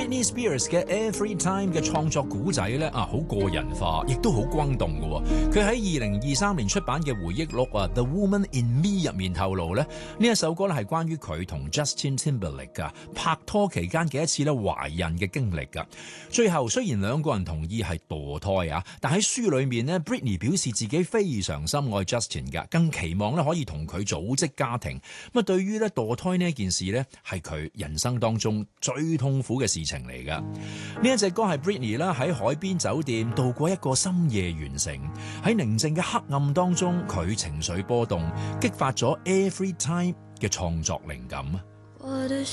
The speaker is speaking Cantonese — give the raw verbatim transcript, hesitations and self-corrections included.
Britney Spears 嘅 Every Time 嘅創作古仔咧啊，好個人化，亦都好轟動嘅。佢喺二零二三年出版嘅回憶錄啊《The Woman in Me》入面透露咧，呢一首歌咧係關於佢同 Justin Timberlake 嘅拍拖期間嘅一次咧懷孕嘅經歷㗎。最後雖然兩個人同意係墮胎啊，但喺書裏面咧 Britney 表示自己非常深愛 Justin 㗎，更期望咧可以同佢組織家庭。咁啊，對於咧墮胎呢一件事咧，係佢人生當中最痛苦嘅事情嚟㗎。呢一隻歌係 Britney 啦喺海邊酒店度過一個深夜完成，喺寧靜嘅黑暗當中，佢情緒波動，激發咗 Every Time 嘅創作靈感。 我的